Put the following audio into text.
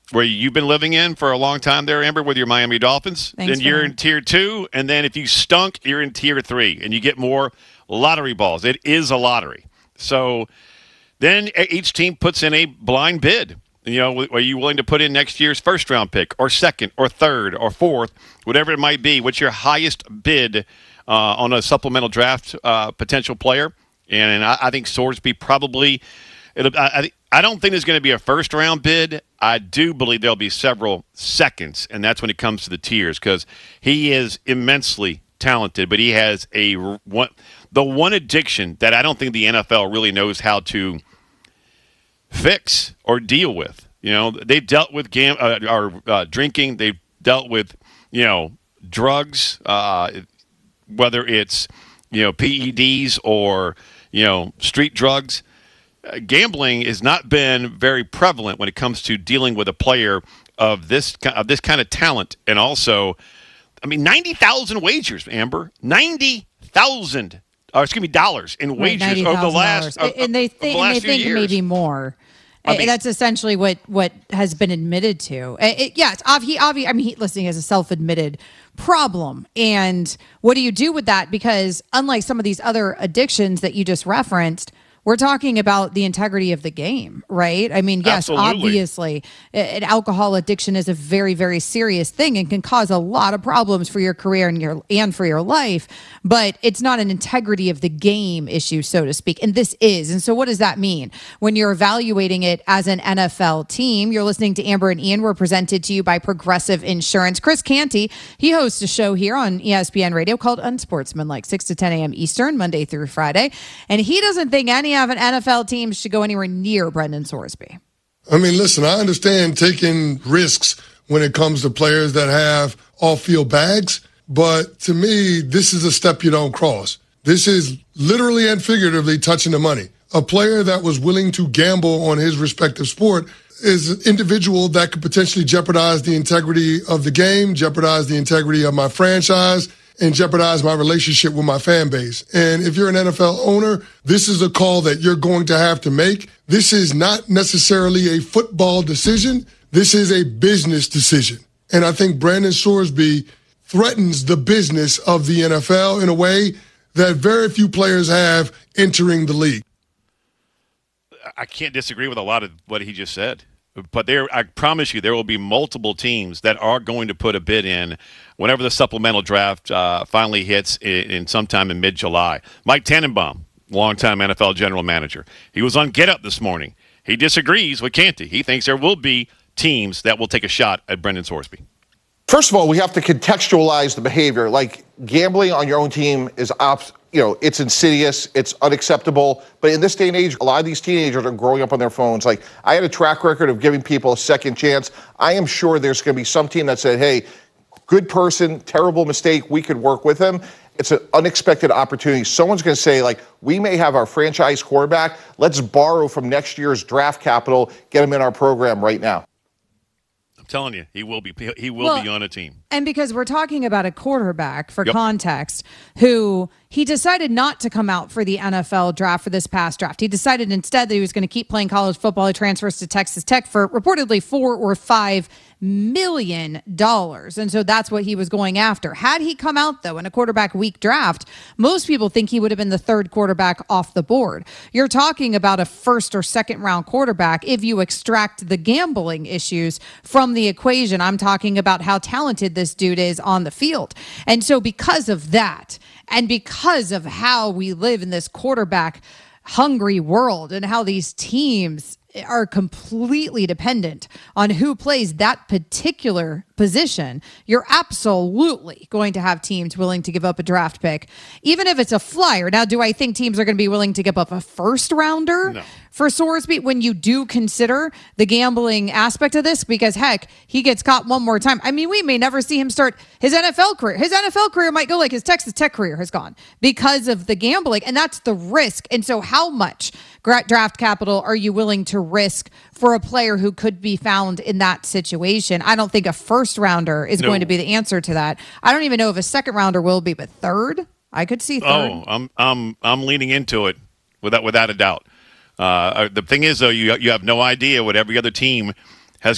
where you've been living in for a long time there, Amber, with your Miami Dolphins. Thanks Then you're in Tier 2, and then if you stunk, you're in Tier 3, and you get more lottery balls. It is a lottery. So then each team puts in a blind bid. Are you willing to put in next year's first-round pick or second or third or fourth, whatever it might be? What's your highest bid on a supplemental draft potential player? And I think Sorsby probably I don't think there's going to be a first-round bid. I do believe there'll be several seconds, and that's when it comes to the tiers because he is immensely talented, but he has the one addiction that I don't think the NFL really knows how to fix or deal with. They've dealt with drinking. They've dealt with, drugs, whether it's, PEDs or, street drugs. Gambling has not been very prevalent when it comes to dealing with a player of this kind of talent. And also, 90,000 wagers, Amber. $90,000 in wagers over the last and they think few years. Maybe more. That's essentially what has been admitted to. It's obvious. He has a self-admitted problem. And what do you do with that? Because unlike some of these other addictions that you just referenced, we're talking about the integrity of the game, right? Yes, Absolutely. Obviously, an alcohol addiction is a very, very serious thing and can cause a lot of problems for your career and for your life. But it's not an integrity of the game issue, so to speak. And this is. And so what does that mean? When you're evaluating it as an NFL team, you're listening to Amber and Ian. We're presented to you by Progressive Insurance. Chris Canty, he hosts a show here on ESPN Radio called Unsportsmanlike, 6 to 10 a.m. Eastern, Monday through Friday. And he doesn't think any of an NFL team should go anywhere near Brendan Sorsby. Listen, I understand taking risks when it comes to players that have off-field bags, but to me, this is a step you don't cross. This is literally and figuratively touching the money. A player that was willing to gamble on his respective sport is an individual that could potentially jeopardize the integrity of the game, jeopardize the integrity of my franchise, and jeopardize my relationship with my fan base. And if you're an NFL owner, this is a call that you're going to have to make. This is not necessarily a football decision. This is a business decision. And I think Brandon Sorsby threatens the business of the NFL in a way that very few players have entering the league. I can't disagree with a lot of what he just said. But I promise you, there will be multiple teams that are going to put a bid in whenever the supplemental draft finally hits in sometime in mid-July. Mike Tannenbaum, longtime NFL general manager, he was on Get Up this morning. He disagrees with Canty. He thinks there will be teams that will take a shot at Brendan Sorsby. First of all, we have to contextualize the behavior. Like gambling on your own team is it's insidious, it's unacceptable. But in this day and age, a lot of these teenagers are growing up on their phones. Like, I had a track record of giving people a second chance. I am sure there's going to be some team that said, hey, good person, terrible mistake, we could work with him. It's an unexpected opportunity. Someone's going to say, we may have our franchise quarterback. Let's borrow from next year's draft capital, get him in our program right now. Telling you, he will be on a team. And because we're talking about a quarterback for context who he decided not to come out for the NFL draft for this past draft. He decided instead that he was going to keep playing college football. He transfers to Texas Tech for reportedly $4 or $5 million. And so that's what he was going after. Had he come out, though, in a quarterback weak draft, most people think he would have been the third quarterback off the board. You're talking about a first or second round quarterback if you extract the gambling issues from the equation. I'm talking about how talented this dude is on the field. And so because of that, and because of how we live in this quarterback hungry world and how these teams are completely dependent on who plays that particular position, you're absolutely going to have teams willing to give up a draft pick, even if it's a flyer. Now, do I think teams are going to be willing to give up a first rounder? No. For Sorsby, when you do consider the gambling aspect of this, because heck, he gets caught one more time. We may never see him start his NFL career. His NFL career might go like his Texas Tech career has gone because of the gambling, and that's the risk. And so how much draft capital are you willing to risk for a player who could be found in that situation? I don't think a first rounder is going to be the answer to that. I don't even know if a second rounder will be, but third, I could see third. I'm leaning into it without a doubt. The thing is, though, you have no idea what every other team